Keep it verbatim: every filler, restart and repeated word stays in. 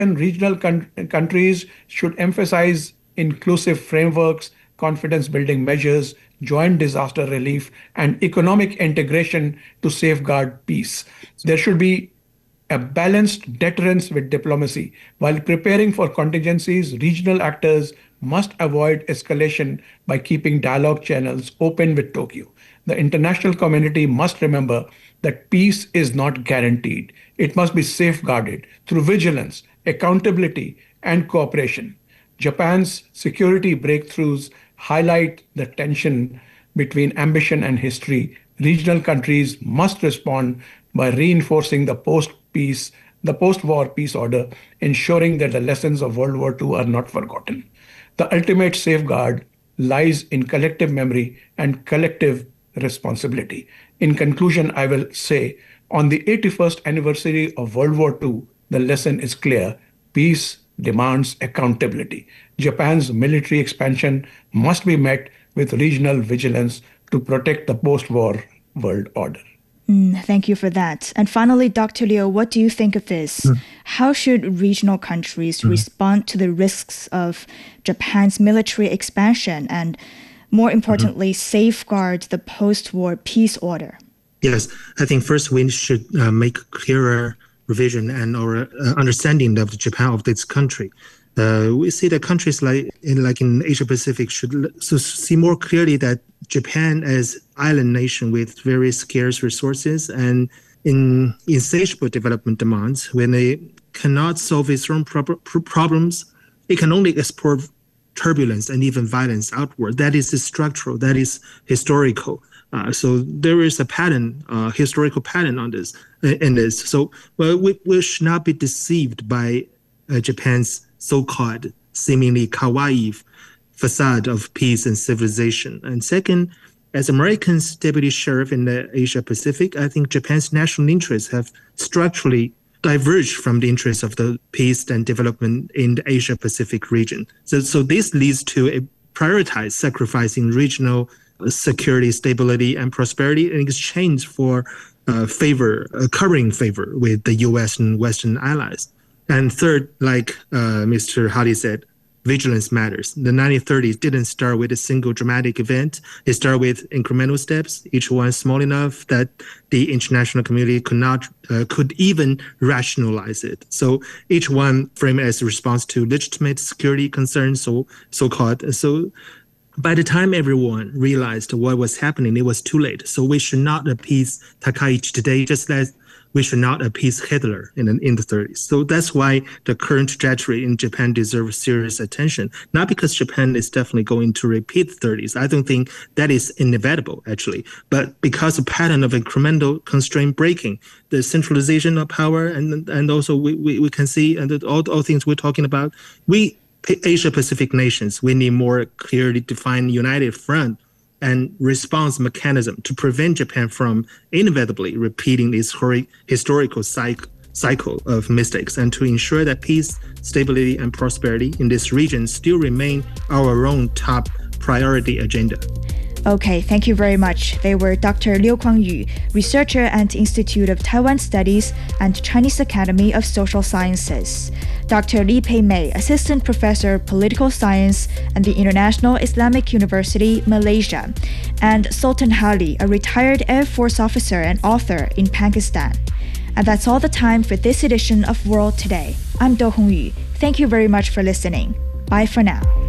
and regional con- countries should emphasize inclusive frameworks, confidence building measures, joint disaster relief, and economic integration to safeguard peace. There should be a balanced deterrence with diplomacy. While preparing for contingencies, regional actors must avoid escalation by keeping dialogue channels open with Tokyo. The international community must remember that peace is not guaranteed. It must be safeguarded through vigilance, accountability, and cooperation. Japan's security breakthroughs highlight the tension between ambition and history. Regional countries must respond by reinforcing the post-peace, the post-war peace order, ensuring that the lessons of World War Two are not forgotten. The ultimate safeguard lies in collective memory and collective responsibility. In conclusion, I will say, on the eighty-first anniversary of World War Two, the lesson is clear. Peace demands accountability. Japan's military expansion must be met with regional vigilance to protect the post-war world order. Mm, thank you for that. And finally, Doctor Liu, what do you think of this? Mm. How should regional countries mm. respond to the risks of Japan's military expansion and, more importantly, mm-hmm. safeguard the post-war peace order? Yes, I think first we should uh, make clearer revision and or uh, understanding of the Japan of this country. Uh, we see that countries like in like in Asia Pacific should so see more clearly that Japan as island nation with very scarce resources and in insatiable development demands. When they cannot solve its own prob- problems, it can only export turbulence and even violence outward. That is structural. That is historical. Uh, so there is a pattern, uh, historical pattern on this in this. So well, we, we should not be deceived by uh, Japan's so-called seemingly kawaii facade of peace and civilization. And second, as America's deputy sheriff in the Asia Pacific, I think Japan's national interests have structurally diverged from the interests of the peace and development in the Asia Pacific region. So, so this leads to a prioritized sacrificing regional security, stability, and prosperity in exchange for uh, favor, uh, covering favor with the U S and Western allies. And third, like uh, Mister Hadi said, vigilance matters. The nineteen thirties didn't start with a single dramatic event. It started with incremental steps, each one small enough that the international community could not, uh, could even rationalize it. So each one framed as a response to legitimate security concerns, so so-called. So by the time everyone realized what was happening, it was too late. So we should not appease Takaichi today, just as we should not appease Hitler in the, in the thirties. So that's why the current trajectory in Japan deserves serious attention. Not because Japan is definitely going to repeat the thirties. I don't think that is inevitable, actually. But because the pattern of incremental constraint breaking, the centralization of power, and and also we, we, we can see, and all, all things we're talking about, we Asia-Pacific nations, we need more clearly defined united front and response mechanism to prevent Japan from inevitably repeating its historical cycle of mistakes and to ensure that peace, stability, and prosperity in this region still remain our own top priority agenda. Okay, thank you very much. They were Doctor Liu Kuang-yu, researcher at Institute of Taiwan Studies and Chinese Academy of Social Sciences, Doctor Li Pei-mei, assistant professor of political science at the International Islamic University, Malaysia, and Sultan Hadi, a retired Air Force officer and author in Pakistan. And that's all the time for this edition of World Today. I'm Do Hongyu. Thank you very much for listening. Bye for now.